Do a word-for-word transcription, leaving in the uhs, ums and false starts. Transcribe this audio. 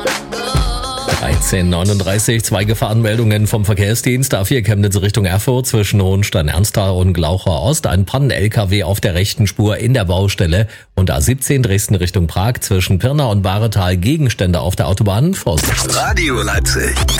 dreizehn Uhr neununddreißig, zwei Gefahrenmeldungen vom Verkehrsdienst. A vier Chemnitz Richtung Erfurt zwischen Hohenstein-Ernsthal und Glaucher Ost. Ein Pannen-L K W auf der rechten Spur in der Baustelle. Und A siebzehn Dresden Richtung Prag zwischen Pirna und Bahretal Gegenstände auf der Autobahn. Vorsicht. Radio Leipzig.